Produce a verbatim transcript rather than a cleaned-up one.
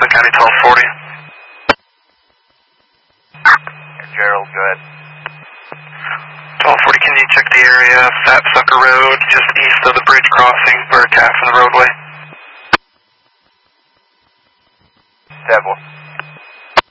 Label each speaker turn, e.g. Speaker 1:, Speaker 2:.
Speaker 1: Franklin County twelve forty.
Speaker 2: Gerald, go ahead.
Speaker 1: twelve forty, can you check the area, Fat Sucker Road, just east of the bridge crossing, or a calf in the roadway?
Speaker 2: Devil.